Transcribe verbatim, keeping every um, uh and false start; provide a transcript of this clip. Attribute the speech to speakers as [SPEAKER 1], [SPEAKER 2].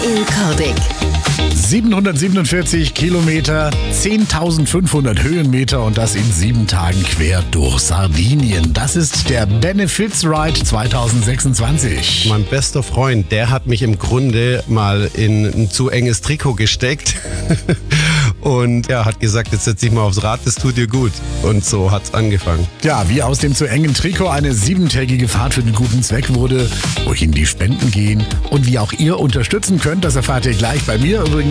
[SPEAKER 1] Ilkordig.
[SPEAKER 2] siebenhundertsiebenundvierzig Kilometer, zehntausendfünfhundert Höhenmeter und das in sieben Tagen quer durch Sardinien. Das ist der Benefits Ride zweitausendsechsundzwanzig.
[SPEAKER 3] Mein bester Freund, der hat mich im Grunde mal in ein zu enges Trikot gesteckt und er hat gesagt, jetzt setz dich mal aufs Rad, das tut dir gut. Und so hat's angefangen.
[SPEAKER 2] Ja, wie aus dem zu engen Trikot eine siebentägige Fahrt für den guten Zweck wurde, wohin die Spenden gehen und wie auch ihr unterstützen könnt, das erfahrt ihr gleich bei mir übrigens.